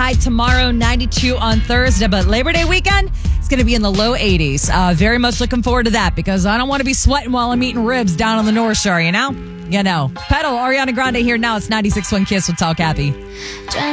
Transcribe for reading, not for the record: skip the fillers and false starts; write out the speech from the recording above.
high tomorrow, 92 on Thursday. But Labor Day weekend, it's going to be in the low 80s. Very much looking forward to that because I don't want to be sweating while I'm eating ribs down on the North Shore, you know? You know. Pedal, Ariana Grande here now. It's 96.1 Kiss with Talk Happy.